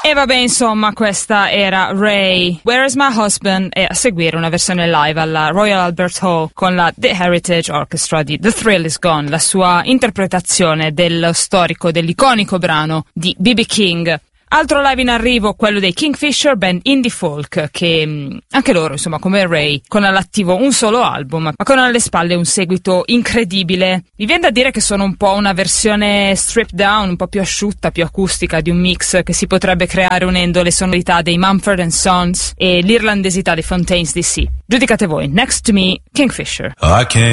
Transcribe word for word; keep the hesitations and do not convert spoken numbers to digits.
E vabbè, insomma, questa era Ray, Where is My Husband, e a seguire una versione live alla Royal Albert Hall con la The Heritage Orchestra di The Thrill Is Gone, la sua interpretazione dello storico, dell'iconico brano di B B King. Altro live in arrivo, quello dei Kingfisher, band indie folk, che anche loro, insomma, come Ray, con all'attivo un solo album, ma con alle spalle un seguito incredibile. Mi viene da dire che sono un po' una versione stripped down, un po' più asciutta, più acustica di un mix che si potrebbe creare unendo le sonorità dei Mumford and Sons e l'irlandesità dei Fontaines D C. Giudicate voi. Next to Me, Kingfisher. I can't